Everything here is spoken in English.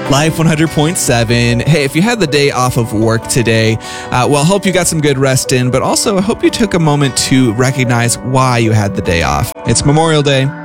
Life 100.7. Hey, if you had the day off of work today, well, hope you got some good rest in, but also I hope you took a moment to recognize why you had the day off. It's Memorial Day.